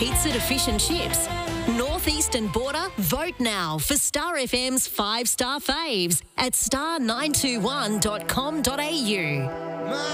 pizza to fish and chips. Northeastern Border, vote now for Star FM's 5-star faves at star921.com.au.